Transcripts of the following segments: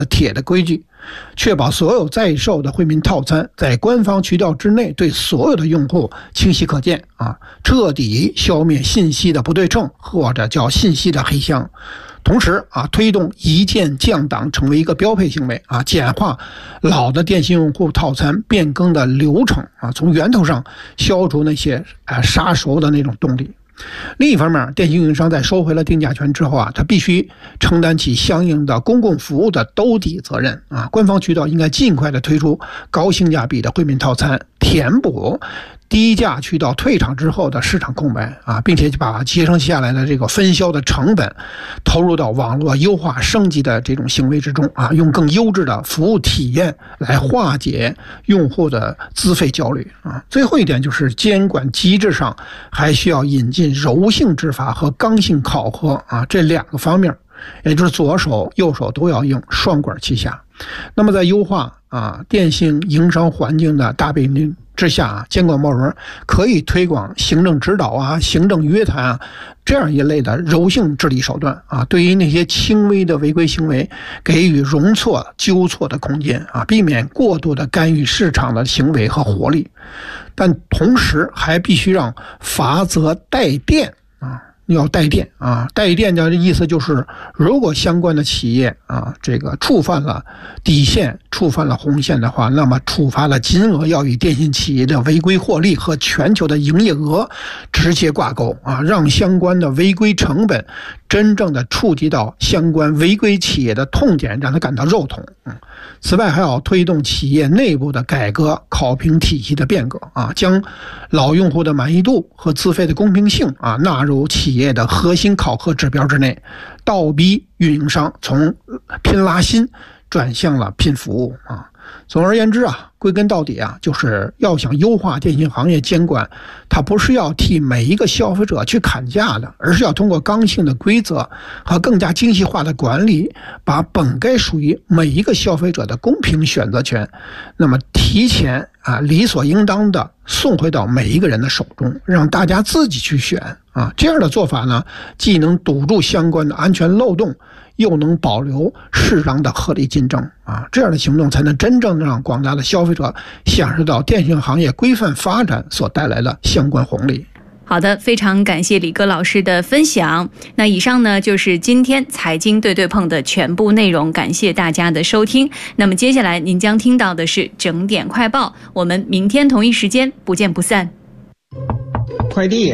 铁的规矩，确保所有在售的惠民套餐在官方渠道之内对所有的用户清晰可见彻底消灭信息的不对称或者叫信息的黑箱。同时推动一键降档成为一个标配行为简化老的电信用户套餐变更的流程从源头上消除那些杀熟的那种动力。另一方面，电信运营商在收回了定价权之后他必须承担起相应的公共服务的兜底责任官方渠道应该尽快的推出高性价比的惠民套餐，填补低价渠道退场之后的市场空白并且把节省下来的这个分销的成本投入到网络优化升级的这种行为之中用更优质的服务体验来化解用户的资费焦虑最后一点就是监管机制上还需要引进柔性执法和刚性考核这两个方面，也就是左手右手都要硬，双管齐下。那么在优化电信营商环境的大背景之下监管部门可以推广行政指导行政约谈这样一类的柔性治理手段对于那些轻微的违规行为给予容错纠错的空间避免过度的干预市场的行为和活力。但同时还必须让罚则带电要带电带电的意思就是，如果相关的企业这个触犯了底线、触犯了红线的话，那么处罚的金额要与电信企业的违规获利和全球的营业额直接挂钩让相关的违规成本真正的触及到相关违规企业的痛点，让他感到肉痛。此外，还要推动企业内部的改革考评体系的变革将老用户的满意度和资费的公平性纳入企业的核心考核指标之内，倒逼运营商从拼拉新转向了拼服务总而言之归根到底就是要想优化电信行业监管，它不是要替每一个消费者去砍价的，而是要通过刚性的规则和更加精细化的管理，把本该属于每一个消费者的公平选择权，那么提前理所应当的送回到每一个人的手中，让大家自己去选这样的做法呢，既能堵住相关的安全漏洞，又能保留适当的合理竞争这样的行动才能真正让广大的消费者享受到电信行业规范发展所带来的相关红利。 好的，非常感谢李戈老师的分享。那以上呢就是今天财经对对碰的全部内容，感谢大家的收听。那么接下来您将听到的是整点快报，我们明天同一时间不见不散。 快递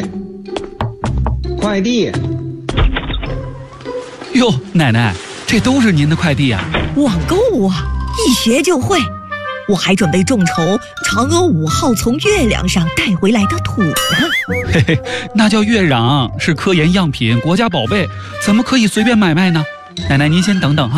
哟，奶奶，这都是您的快递网购一学就会。我还准备众筹嫦娥5号从月亮上带回来的土呢。 嘿嘿，那叫月壤，是科研样品，国家宝贝，怎么可以随便买卖呢？奶奶您先等等